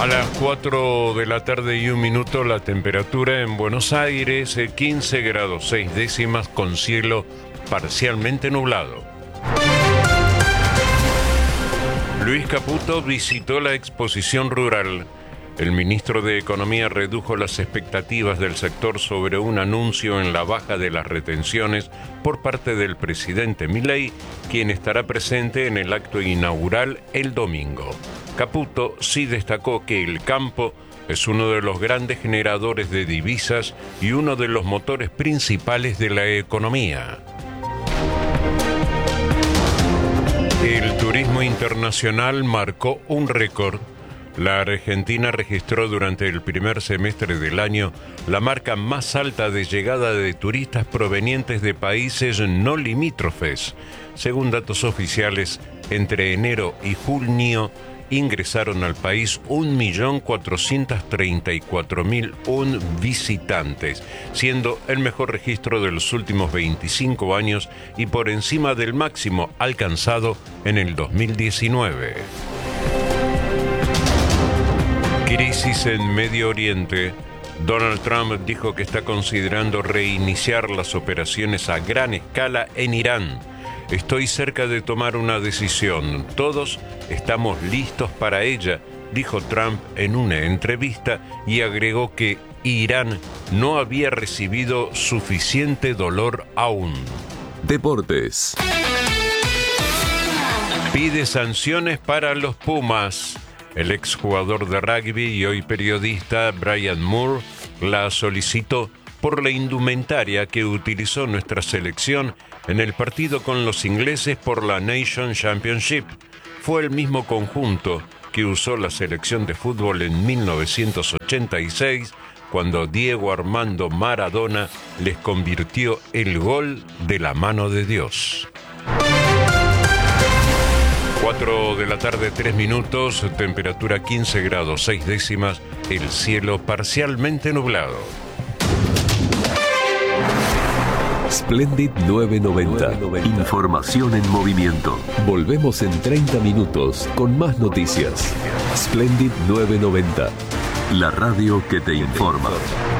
A las 4 de la tarde y 1 minuto, la temperatura en Buenos Aires, 15 grados 6 décimas con cielo parcialmente nublado. Luis Caputo visitó la exposición rural. El ministro de Economía redujo las expectativas del sector sobre un anuncio en la baja de las retenciones por parte del presidente Milei, quien estará presente en el acto inaugural el domingo. Caputo sí destacó que el campo es uno de los grandes generadores de divisas y uno de los motores principales de la economía. El turismo internacional marcó un récord. La Argentina registró durante el primer semestre del año la marca más alta de llegada de turistas provenientes de países no limítrofes. Según datos oficiales, entre enero y junio ingresaron al país 1.434.001 visitantes, siendo el mejor registro de los últimos 25 años y por encima del máximo alcanzado en el 2019. Crisis en Medio Oriente. Donald Trump dijo que está considerando reiniciar las operaciones a gran escala en Irán. Estoy cerca de tomar una decisión. Todos estamos listos para ella, dijo Trump en una entrevista y agregó que Irán no había recibido suficiente dolor aún. Deportes. Pide sanciones para los Pumas. El exjugador de rugby y hoy periodista Brian Moore la solicitó por la indumentaria que utilizó nuestra selección en el partido con los ingleses por la Nation Championship. Fue el mismo conjunto que usó la selección de fútbol en 1986, cuando Diego Armando Maradona les convirtió el gol de la mano de Dios. 4 de la tarde, 3 minutos, temperatura 15 grados 6 décimas, el cielo parcialmente nublado. Splendid 990. Información en movimiento. Volvemos en 30 minutos con más noticias. Splendid 990. La radio que te informa.